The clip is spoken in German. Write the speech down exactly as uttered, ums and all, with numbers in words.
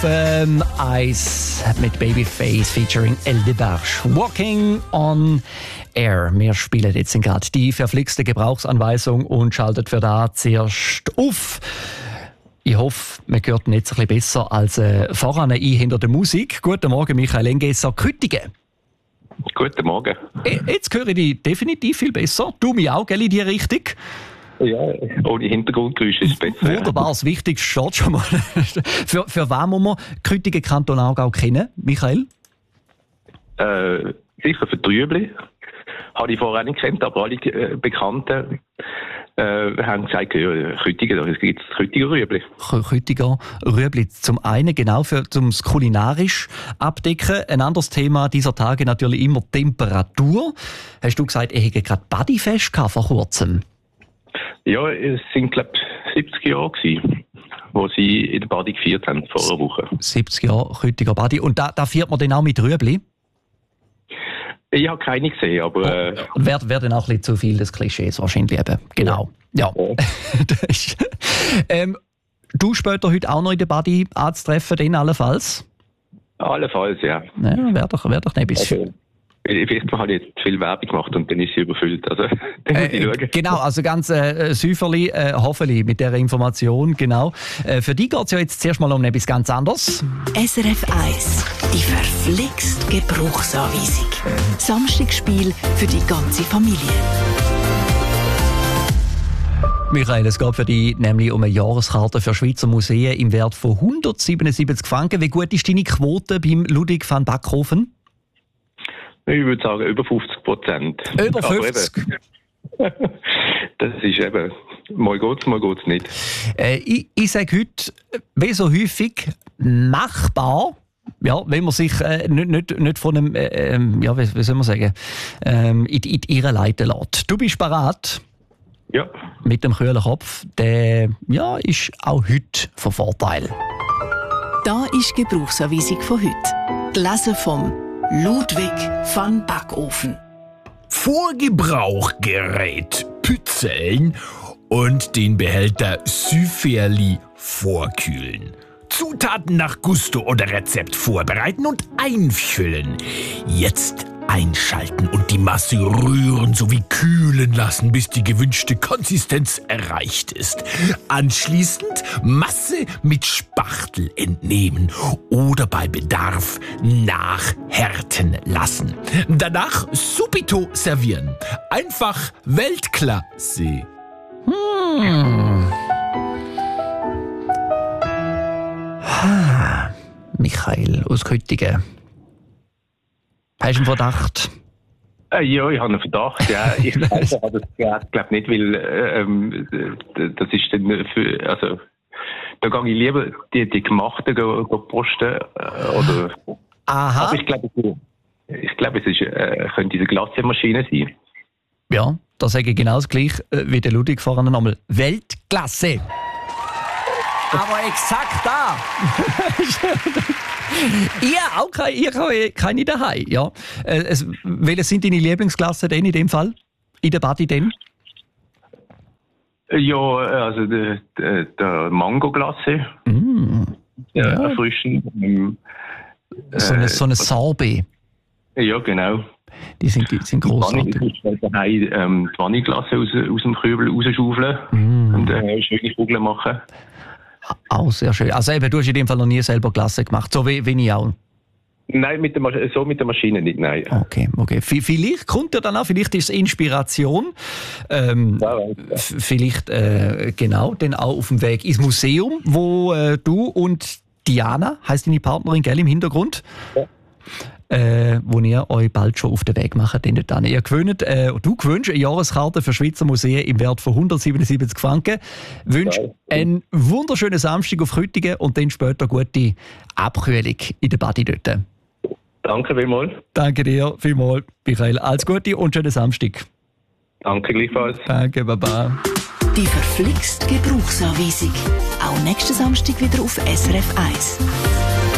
ähm, Eis mit Babyface featuring El Debarge. Walking on Air. Wir spielen jetzt gerade die verflixte Gebrauchsanweisung und schaltet für da zuerst auf. Ich hoffe, man hört ihn jetzt ein bisschen besser als äh, voran ein hinter der Musik. Guten Morgen, Michael Engesser, Küttigen. Guten Morgen. Jetzt höre ich dich definitiv viel besser. Du mich auch, gell, in die Richtung? Ja, ohne Hintergrundgeräusche ist es besser. Wunderbar, das Wichtigste steht schon mal. für, für wen muss man Küttigen Kanton Aargau kennen, Michael? Äh, sicher für Trübli. Habe ich vorher nicht gekannt, aber alle äh, Bekannten äh, haben gesagt, ja, Küttigen, da gibt es Küttiger Rüebli. Küttiger Rüebli. Zum einen genau für das kulinarisch abdecken. Ein anderes Thema dieser Tage natürlich immer Temperatur. Hast du gesagt, ich hätte gerade Bodyfest gehabt vor kurzem? Ja, es sind glaube ich siebzig Jahre gewesen, wo sie in der Badi gefeiert haben, vor einer Woche. siebzig Jahre Küttiger Badi. Und da, da feiert man dann auch mit Rüebli? Ich habe keine gesehen, aber... Äh, Und wäre wär dann auch ein bisschen zu viel des Klischees wahrscheinlich eben. Genau. Ja. ja. ähm, du später heute auch noch in der Badi anzutreffen, den allenfalls? Allenfalls, ja. Ja, wäre doch, wär doch nicht bis also, vielleicht habe ich jetzt viel Werbung gemacht und dann ist sie überfüllt. Also, dann muss ich äh, schauen. Genau, also ganz äh, Säuferli, äh, hoffentlich mit dieser Information, genau. Äh, für dich geht es ja jetzt zuerst mal um etwas ganz anderes. S R F eins, die verflixt Gebrauchsanweisung. Samstagsspiel für die ganze Familie. Michael, es geht für dich nämlich um eine Jahreskarte für Schweizer Museen im Wert von hundertsiebenundsiebzig Franken. Wie gut ist deine Quote beim Ludwig van Backhofen? Ich würde sagen, über fünfzig Prozent. Über fünfzig? Eben, das ist eben, mal geht's, mal geht's nicht. Äh, ich ich sage heute, wie so häufig, machbar. Ja, wenn man sich äh, nicht, nicht, nicht von einem, äh, ja, wie, wie soll man sagen, ähm, in, in die Irre leiten lässt. Du bist bereit? Ja. Mit dem kühlen Kopf, der ja, ist auch heute von Vorteil. Da ist die Gebrauchsanweisung von heute. Gelesen vom Ludwig van Backofen. Vorgebrauchgerät pützeln und den Behälter Süferli vorkühlen. Zutaten nach Gusto oder Rezept vorbereiten und einfüllen. Jetzt einschalten und die Masse rühren sowie kühlen lassen, bis die gewünschte Konsistenz erreicht ist. Anschließend Masse mit Spachtel entnehmen oder bei Bedarf nachhärten lassen. Danach subito servieren. Einfach Weltklasse. Hm. Ah, Michael aus Küttigen. Hast du einen Verdacht? Äh, ja, ich habe einen Verdacht. Ja. Ich weiß aber das glaube nicht, weil ähm, das ist dann für, also da gehe ich lieber die, die gemachten go, go posten äh, oder. Aha. Aber ich glaube, ich glaube, es ist, äh, könnte diese Glacemaschine sein. Ja, da sage ich genau das Gleiche äh, wie der Ludwig vorhin nochmal. Weltklasse! Aber exakt da! Ich auch keine, ich habe keine daheim, ja. Äh, es, welche sind deine Lieblingsklassen denn in dem Fall? In der Badi denn? Ja, also der, der, der Mango-Glasse. Mm. Ja, Ja. erfrischend. Ähm, So eine, so eine Sorbet. Ja, genau. Die sind, die sind großartig. Ich muss daheim ähm, die Vanilleglasse aus, aus dem Kübel rausschaufeln Mm. und äh, schöne Kugeln machen. Auch sehr schön. Also eben, du hast in dem Fall noch nie selber Glasse gemacht, so wie, wie ich auch. Nein, mit der Masch- so mit der Maschine nicht, nein. Okay, okay. V- Vielleicht kommt ja dann auch, vielleicht ist es Inspiration. Ähm, Ja, ja. f- vielleicht, äh, genau, dann auch auf dem Weg ins Museum, wo äh, du und Diana, heisst deine Partnerin, gell, im Hintergrund, Ja. äh, wo ihr euch bald schon auf den Weg macht. Denn dann. Ihr gewöhnt, äh, du gewünscht eine Jahreskarte für Schweizer Museen im Wert von hundertsiebenundsiebzig Franken. Wünsch Ja. einen wunderschönen Samstag auf Küttigen und dann später gute Abkühlung in der Badi dort. Danke vielmals. Danke dir vielmals, Michael. Alles Gute und schönen Samstag. Danke gleichfalls. Danke, Baba. Die verflixt Gebrauchsanweisung. Auch nächsten Samstag wieder auf S R F eins.